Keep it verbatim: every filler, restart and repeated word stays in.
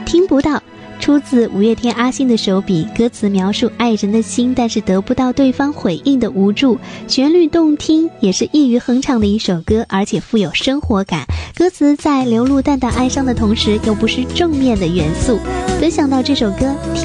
听不到，出自五月天阿信的手笔，歌词描述爱人的心但是得不到对方回应的无助，旋律动听，也是异于哼唱的一首歌，而且富有生活感。歌词在流露淡淡哀伤的同时，又不失正面的元素。分享到这首歌。